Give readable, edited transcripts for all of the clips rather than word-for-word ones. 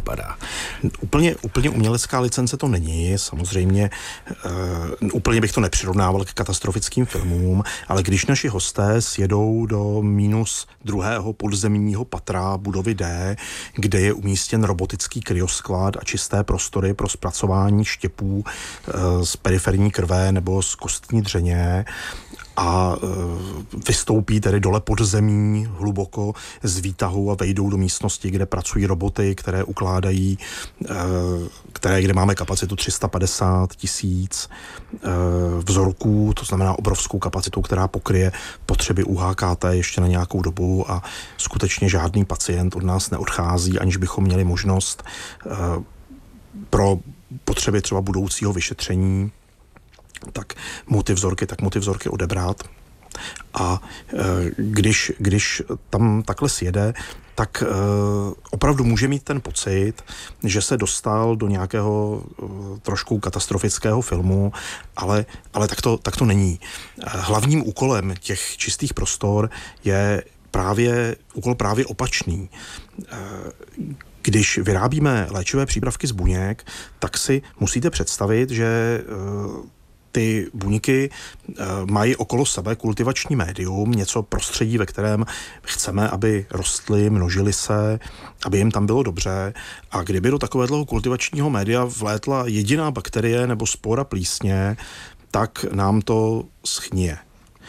vypadá? Úplně umělecká licence to není, samozřejmě úplně bych to nepřirovnával k katastrofickým filmům, ale když naši hosté sjedou do -2. podzemního patra budovy D, kde je umístěn robotický kryosklad a čisté prostory pro zpracování štěpů z periferní krve nebo z kostní dřeně, a vystoupí tedy dole pod zemí hluboko z výtahu a vejdou do místnosti, kde pracují roboty, které ukládají, kde máme kapacitu 350 000 vzorků, to znamená obrovskou kapacitu, která pokryje potřeby UHKT ještě na nějakou dobu a skutečně žádný pacient od nás neodchází, aniž bychom měli možnost pro potřeby třeba budoucího vyšetření tak mu ty vzorky odebrat. A když tam takhle sjede, tak opravdu může mít ten pocit, že se dostal do nějakého trošku katastrofického filmu, ale tak to není. Hlavním úkolem těch čistých prostor je úkol právě opačný. Když vyrábíme léčivé přípravky z buněk, tak si musíte představit, že ty buňky mají okolo sebe kultivační médium, něco prostředí, ve kterém chceme, aby rostly, množily se, aby jim tam bylo dobře. A kdyby do takového kultivačního média vlétla jediná bakterie nebo spora plísně, tak nám to schnije.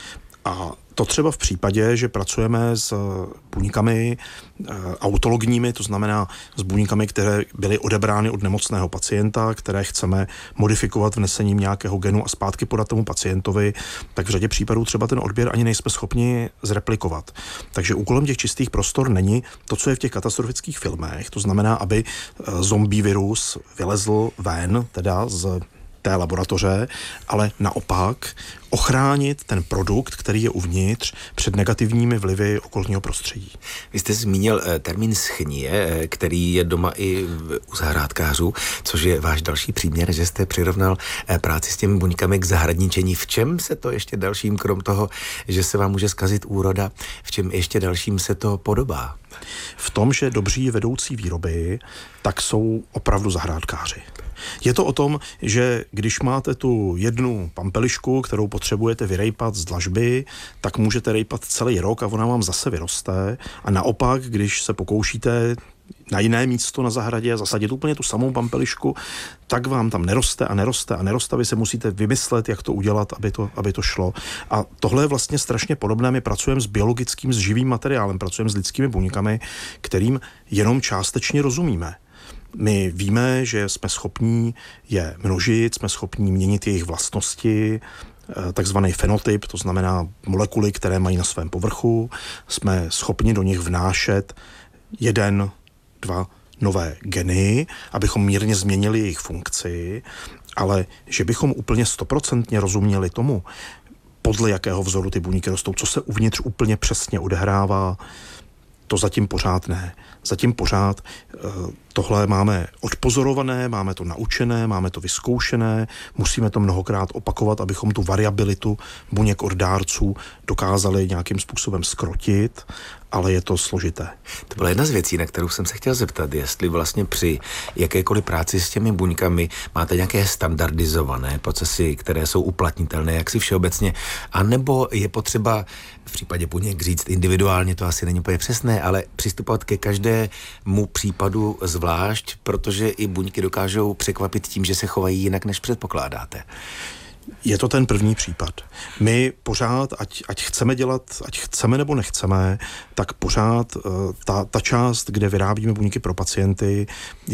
A to třeba v případě, že pracujeme s buňkami autologními, to znamená s buňkami, které byly odebrány od nemocného pacienta, které chceme modifikovat vnesením nějakého genu a zpátky podat tomu pacientovi, tak v řadě případů třeba ten odběr ani nejsme schopni zreplikovat. Takže úkolem těch čistých prostor není to, co je v těch katastrofických filmech, to znamená, aby zombie virus vylezl ven, teda z té laboratoře, ale naopak ochránit ten produkt, který je uvnitř, před negativními vlivy okolního prostředí. Vy jste zmínil termín schnije, který je doma i u zahrádkářů, což je váš další příměr, že jste přirovnal práci s těmi buňkami k zahradničení. V čem se to ještě dalším, krom toho, že se vám může zkazit úroda, v čem ještě dalším se to podobá? V tom, že dobří vedoucí výroby, tak jsou opravdu zahrádkáři. Je to o tom, že když máte tu jednu pampelišku, kterou potřebujete vyrejpat z dlažby, tak můžete rejpat celý rok a ona vám zase vyroste. A naopak, když se pokoušíte na jiné místo na zahradě zasadit úplně tu samou pampelišku, tak vám tam neroste a neroste a neroste. Vy se musíte vymyslet, jak to udělat, aby to šlo. A tohle je vlastně strašně podobné. My pracujeme s biologickým, s živým materiálem, pracujeme s lidskými buňkami, kterým jenom částečně rozumíme. My víme, že jsme schopní je množit, jsme schopní měnit jejich vlastnosti, takzvaný fenotyp, to znamená molekuly, které mají na svém povrchu. Jsme schopni do nich vnášet 1, 2 nové geny, abychom mírně změnili jejich funkci, ale že bychom úplně 100% rozuměli tomu, podle jakého vzoru ty buňky rostou, co se uvnitř úplně přesně odehrává, to zatím pořád ne. Zatím pořád tohle máme odpozorované, máme to naučené, máme to vyzkoušené, musíme to mnohokrát opakovat, abychom tu variabilitu buněk od dárců dokázali nějakým způsobem zkrotit, ale je to složité. To byla jedna z věcí, na kterou jsem se chtěl zeptat, jestli vlastně při jakékoliv práci s těmi buňkami máte nějaké standardizované procesy, které jsou uplatnitelné jaksi všeobecně, anebo je potřeba v případě buněk říct individuálně, to asi není úplně přesné, ale přistupovat ke každému případu zvlášť, protože i buňky dokážou překvapit tím, že se chovají jinak, než předpokládáte. Je to ten první případ. My pořád, ať chceme dělat, ať chceme nebo nechceme, tak pořád ta část, kde vyrábíme buňky pro pacienty,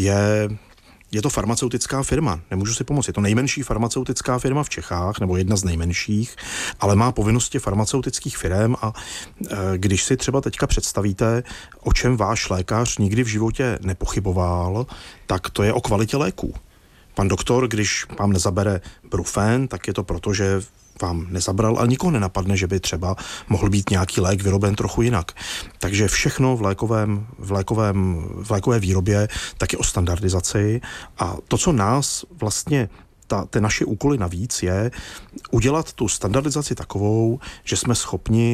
je to farmaceutická firma. Nemůžu si pomoct. Je to nejmenší farmaceutická firma v Čechách, nebo jedna z nejmenších, ale má povinnosti farmaceutických firem a když si třeba teďka představíte, o čem váš lékař nikdy v životě nepochyboval, tak to je o kvalitě léků. Pan doktor, když vám nezabere Brufen, tak je to proto, že vám nezabral a nikoho nenapadne, že by třeba mohl být nějaký lék vyroben trochu jinak. Takže všechno v lékové výrobě tak je o standardizaci a to, co nás vlastně ty naše úkoly navíc je udělat tu standardizaci takovou, že jsme schopni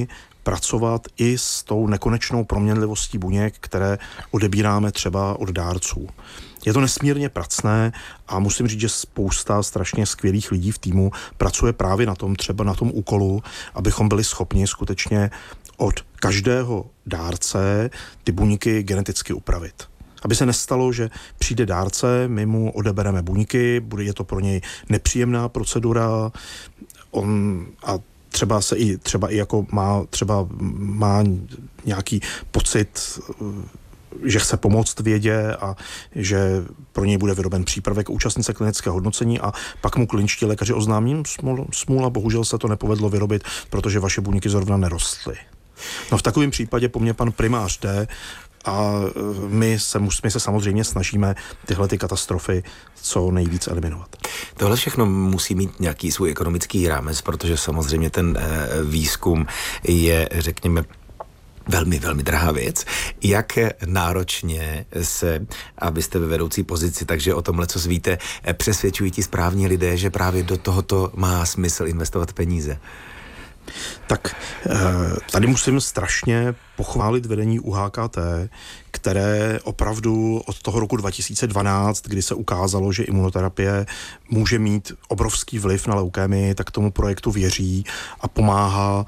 pracovat i s tou nekonečnou proměnlivostí buněk, které odebíráme třeba od dárců. Je to nesmírně pracné a musím říct, že spousta strašně skvělých lidí v týmu pracuje právě na tom, třeba na tom úkolu, abychom byli schopni skutečně od každého dárce ty buňky geneticky upravit. Aby se nestalo, že přijde dárce, my mu odebereme buňky, je to pro něj nepříjemná procedura, a třeba i jako má nějaký pocit, že chce pomoct vědě a že pro něj bude vyroben přípravek účastnice klinického hodnocení a pak mu kliničtí lékaři oznámí, smůla, bohužel se to nepovedlo vyrobit, protože vaše buňky zrovna nerostly. No v takovém případě po mně pan primář jde a my se samozřejmě snažíme tyhle ty katastrofy co nejvíc eliminovat. Tohle všechno musí mít nějaký svůj ekonomický rámec, protože samozřejmě ten výzkum je, řekněme, velmi, velmi drahá věc. Jak náročně se, abyste ve vedoucí pozici, takže o tomhle, co víte, přesvědčují ti správní lidé, že právě do tohoto má smysl investovat peníze? Tak tady musím strašně pochválit vedení UHKT, které opravdu od toho roku 2012, kdy se ukázalo, že imunoterapie může mít obrovský vliv na leukémii, tak tomu projektu věří a pomáhá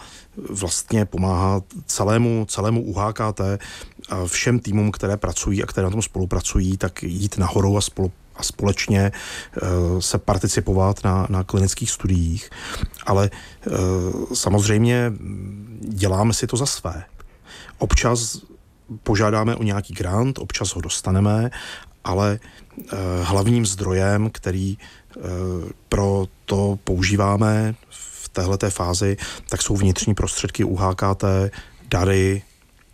celému UHKT a všem týmům, které pracují a které na tom spolupracují, tak jít nahoru a společně se participovat na klinických studiích. Ale samozřejmě děláme si to za své. Občas požádáme o nějaký grant, občas ho dostaneme, ale hlavním zdrojem, který pro to používáme v téhleté fázi, tak jsou vnitřní prostředky UHKT, dary,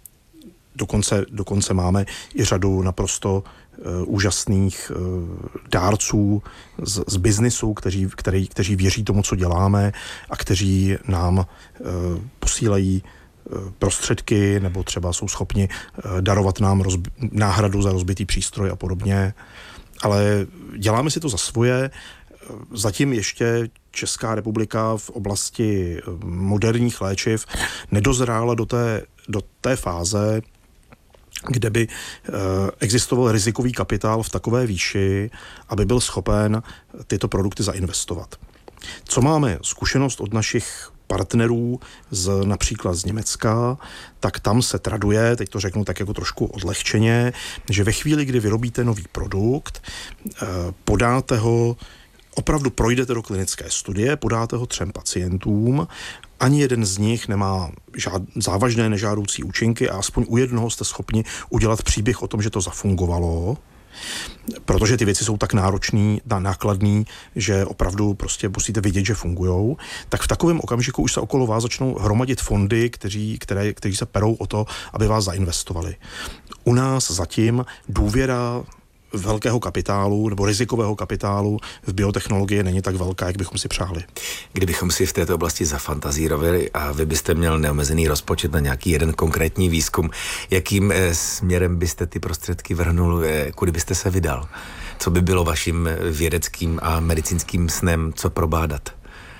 dokonce máme i řadu naprosto úžasných dárců z biznisu, kteří věří tomu, co děláme a kteří nám posílají prostředky nebo třeba jsou schopni darovat nám náhradu za rozbitý přístroj a podobně. Ale děláme si to za svoje. Zatím ještě Česká republika v oblasti moderních léčiv nedozrála do té fáze, kde by existoval rizikový kapitál v takové výši, aby byl schopen tyto produkty zainvestovat. Co máme zkušenost od našich partnerů například z Německa, tak tam se traduje, teď to řeknu tak jako trošku odlehčeně, že ve chvíli, kdy vyrobíte nový produkt, podáte ho, opravdu projdete do klinické studie, podáte ho 3 pacientům, ani jeden z nich nemá závažné nežádoucí účinky a aspoň u jednoho jste schopni udělat příběh o tom, že to zafungovalo, protože ty věci jsou tak nákladný, že opravdu prostě musíte vidět, že fungujou, tak v takovém okamžiku už se okolo vás začnou hromadit fondy, kteří se perou o to, aby vás zainvestovali. U nás zatím důvěra velkého kapitálu nebo rizikového kapitálu v biotechnologii není tak velká, jak bychom si přáli. Kdybychom si v této oblasti zafantazírovali a vy byste měl neomezený rozpočet na nějaký jeden konkrétní výzkum, jakým směrem byste ty prostředky vrhnul, kudy byste se vydal? Co by bylo vaším vědeckým a medicínským snem, co probádat?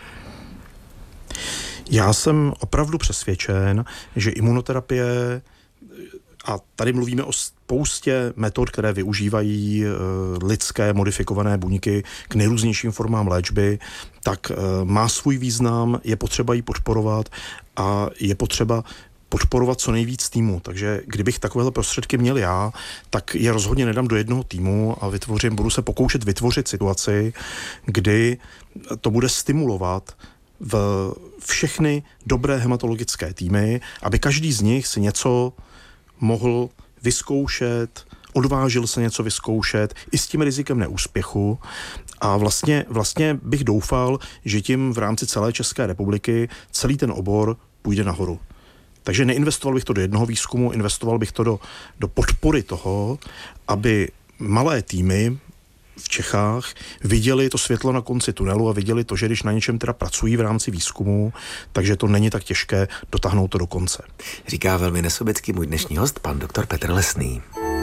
Já jsem opravdu přesvědčen, že imunoterapie, a tady mluvíme o spoustě metod, které využívají lidské modifikované buňky k nejrůznějším formám léčby, tak má svůj význam, je potřeba ji podporovat a je potřeba podporovat co nejvíc týmu. Takže kdybych takovéhle prostředky měl já, tak je rozhodně nedám do jednoho týmu a budu se pokoušet vytvořit situaci, kdy to bude stimulovat všechny dobré hematologické týmy, aby každý z nich si něco mohl vyzkoušet, odvážil se něco vyzkoušet i s tím rizikem neúspěchu a vlastně bych doufal, že tím v rámci celé České republiky celý ten obor půjde nahoru. Takže neinvestoval bych to do jednoho výzkumu, investoval bych to do podpory toho, aby malé týmy v Čechách viděli to světlo na konci tunelu a viděli to, že když na něčem teda pracují v rámci výzkumu, takže to není tak těžké dotáhnout to do konce. Říká velmi nesobecký můj dnešní host, pan doktor Petr Lesný.